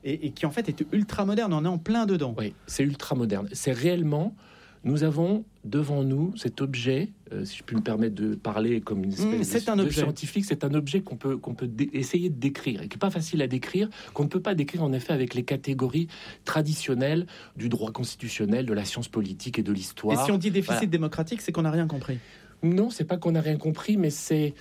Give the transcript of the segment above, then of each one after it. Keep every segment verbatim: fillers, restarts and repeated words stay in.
et, et qui en fait est ultra moderne. On est en plein dedans. Oui, c'est ultra moderne. C'est réellement, nous avons devant nous cet objet, euh, si je puis me permettre de parler comme une espèce mmh, c'est de, un de objet. scientifique, c'est un objet qu'on peut, qu'on peut dé- essayer de décrire, et qui n'est pas facile à décrire, qu'on ne peut pas décrire en effet avec les catégories traditionnelles du droit constitutionnel, de la science politique et de l'histoire. Et si on dit déficit voilà. démocratique, c'est qu'on n'a rien compris. Non, c'est pas qu'on n'a rien compris, mais c'est...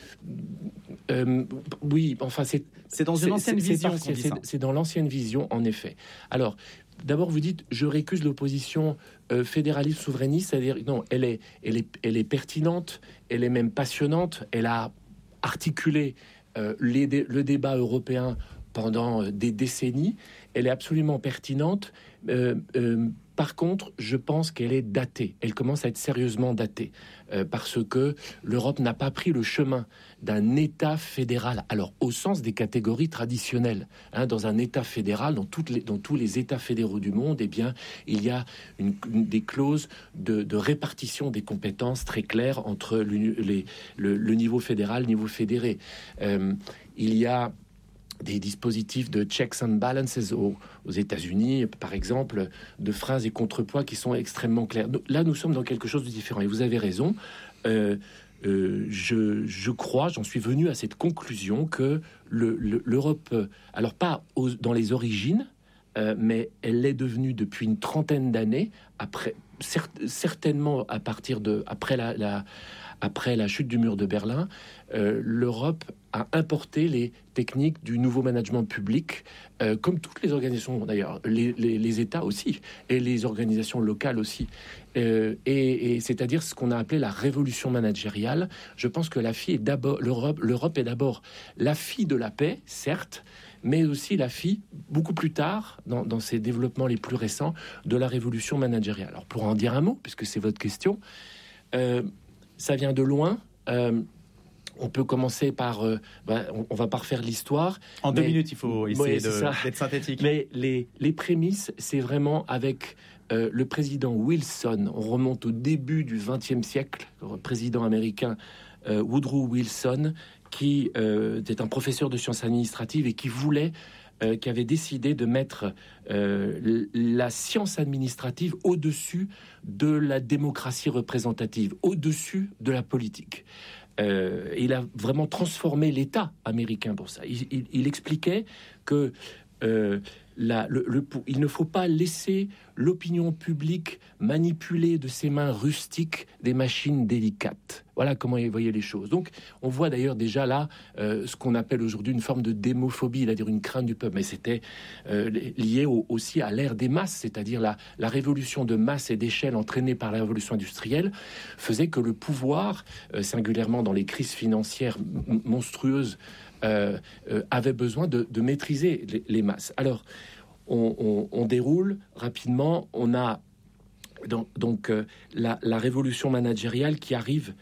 Euh, oui, enfin, c'est... C'est dans une c'est, ancienne c'est, vision c'est, qu'on dit c'est, ça. c'est dans l'ancienne vision, en effet. Alors, d'abord, vous dites, je récuse l'opposition euh, fédéraliste souverainiste, c'est-à-dire, non, elle est, elle, est, elle est pertinente, elle est même passionnante, elle a articulé euh, les dé- le débat européen pendant euh, des décennies, elle est absolument pertinente. Euh, euh, par contre, je pense qu'elle est datée. Elle commence à être sérieusement datée euh, parce que l'Europe n'a pas pris le chemin d'un État fédéral. Alors, au sens des catégories traditionnelles, hein, dans un État fédéral, dans, toutes les, dans tous les États fédéraux du monde, eh bien, il y a une, une, des clauses de, de répartition des compétences très claires entre le, les, le, le niveau fédéral, le niveau fédéré. Euh, il y a des dispositifs de checks and balances aux, aux États-Unis, par exemple, de phrases et contrepoids qui sont extrêmement clairs. Là, nous sommes dans quelque chose de différent. Et vous avez raison. Euh, euh, je, je crois, j'en suis venu à cette conclusion que le, le, l'Europe, alors pas aux, dans les origines, euh, mais elle l'est devenue depuis une trentaine d'années, après, cer- certainement à partir de après la, la après la chute du mur de Berlin, euh, l'Europe a importé les techniques du nouveau management public, euh, comme toutes les organisations d'ailleurs, les, les, les États aussi, et les organisations locales aussi. Euh, et, et c'est-à-dire ce qu'on a appelé la révolution managériale. Je pense que la fille est d'abord, l'Europe, l'Europe est d'abord la fille de la paix, certes, mais aussi la fille, beaucoup plus tard, dans, dans ses développements les plus récents, de la révolution managériale. Alors pour en dire un mot, puisque c'est votre question, euh, ça vient de loin. Euh, on peut commencer par... Euh, bah, on, on va pas refaire l'histoire. En deux mais, minutes, il faut essayer ouais, de, d'être synthétique. Mais les, les prémices, c'est vraiment avec euh, le président Wilson. On remonte au début du vingtième siècle, le président américain euh, Woodrow Wilson, qui euh, était un professeur de sciences administratives et qui voulait... Euh, qui avait décidé de mettre euh, la science administrative au-dessus de la démocratie représentative, au-dessus de la politique. Euh, il a vraiment transformé l'État américain pour ça. Il, il, il expliquait que euh, la, le, le, il ne faut pas laisser l'opinion publique manipuler de ses mains rustiques des machines délicates. Voilà comment il voyait les choses. Donc, on voit d'ailleurs déjà là euh, ce qu'on appelle aujourd'hui une forme de démophobie, c'est-à-dire une crainte du peuple. Mais c'était euh, lié au, aussi à l'ère des masses, c'est-à-dire la, la révolution de masse et d'échelle entraînée par la révolution industrielle faisait que le pouvoir, euh, singulièrement dans les crises financières m- monstrueuses, euh, euh, avait besoin de, de maîtriser les, les masses. Alors, on, on, on déroule rapidement. On a donc, donc euh, la, la révolution managériale qui arrive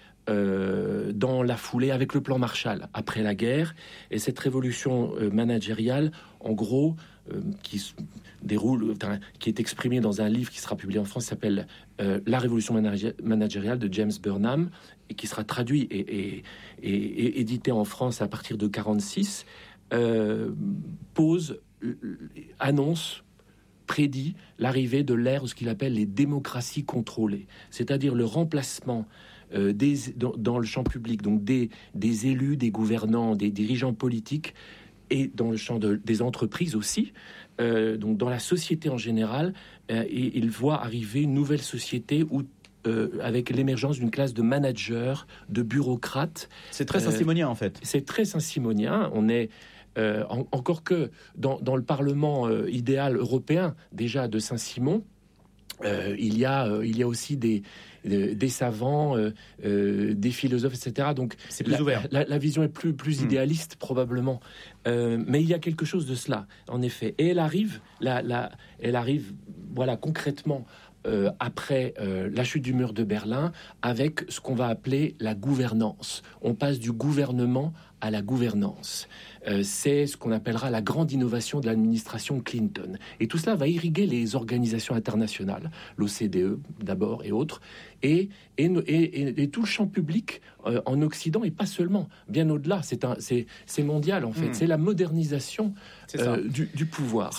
Euh, dans la foulée avec le plan Marshall après la guerre. Et cette révolution euh, managériale, en gros, euh, qui se déroule, enfin, qui est exprimée dans un livre qui sera publié en France, s'appelle euh, La révolution managé- managériale de James Burnham, et qui sera traduit et, et, et, et édité en France à partir de quarante-six, euh, pose, euh, annonce, prédit l'arrivée de l'ère de ce qu'il appelle les démocraties contrôlées, c'est-à-dire le remplacement euh, des, dans, dans le champ public, donc des, des élus, des gouvernants, des dirigeants politiques, et dans le champ de, des entreprises aussi, euh, donc dans la société en général, euh, et il voit arriver une nouvelle société où Euh, avec l'émergence d'une classe de managers, de bureaucrates. C'est très saint-simonien, euh, en fait. C'est très saint-simonien. On est euh, en, encore que dans, dans le Parlement euh, idéal européen, déjà de Saint-Simon, euh, il y a euh, il y a aussi des des, des savants, euh, euh, des philosophes, et cetera. Donc c'est plus la, ouvert. La, la vision est plus plus mmh. idéaliste probablement, euh, mais il y a quelque chose de cela, en effet. Et elle arrive, la, la, elle arrive, voilà, concrètement. Euh, après euh, la chute du mur de Berlin, avec ce qu'on va appeler la gouvernance. On passe du gouvernement à la gouvernance. Euh, c'est ce qu'on appellera la grande innovation de l'administration Clinton. Et tout cela va irriguer les organisations internationales, l'O C D E d'abord et autres, et, et, et, et tout le champ public euh, en Occident, et pas seulement, bien au-delà. C'est, un, c'est, c'est mondial, en fait. Mmh. C'est la modernisation euh, du, du pouvoir.